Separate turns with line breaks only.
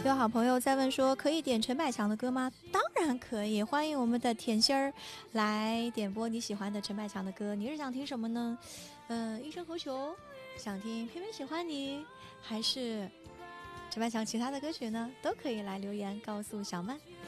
有好朋友在问说，可以点陈百强的歌吗？当然可以，欢迎我们的甜心儿来点播你喜欢的陈百强的歌。你是想听什么呢？一生何求？想听偏偏喜欢你，还是陈百强其他的歌曲呢？都可以来留言告诉小曼。